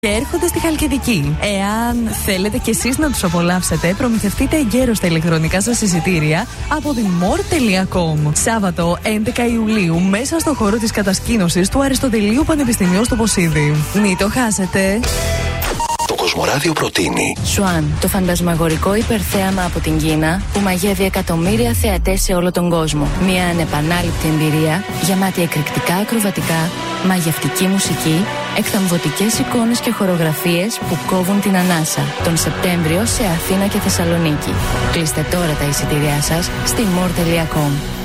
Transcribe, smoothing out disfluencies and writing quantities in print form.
και έρχονται στη Χαλκιδική. Εάν θέλετε κι εσείς να τους απολαύσετε, προμηθευτείτε εγκαίρως τα ηλεκτρονικά σας εισιτήρια από την more.com. Σάββατο 11 Ιουλίου, μέσα στο χώρο της κατασκήνωσης του Αριστοτελείου Πανεπιστημίου στο Ποσίδι. Μην το χάσετε. Το Κοσμοράδιο προτείνει Σουάν, το φαντασμαγορικό υπερθέαμα από την Κίνα που μαγεύει εκατομμύρια θεατές σε όλο τον κόσμο. Μια ανεπανάληπτη εμπειρία γεμάτη εκρηκτικά ακροβατικά, μαγευτική μουσική, εκθαμβωτικές εικόνες και χορογραφίες που κόβουν την ανάσα. Τον Σεπτέμβριο σε Αθήνα και Θεσσαλονίκη. Κλείστε τώρα τα εισιτήριά σας στη more.com.